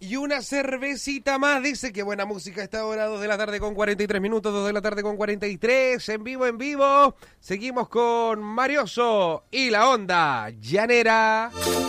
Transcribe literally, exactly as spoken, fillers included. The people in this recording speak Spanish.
Y una cervecita más, dice que buena música a esta hora, dos de la tarde con cuarenta y tres minutos, dos de la tarde con cuarenta y tres, en vivo, en vivo. Seguimos con Marioso y la onda llanera.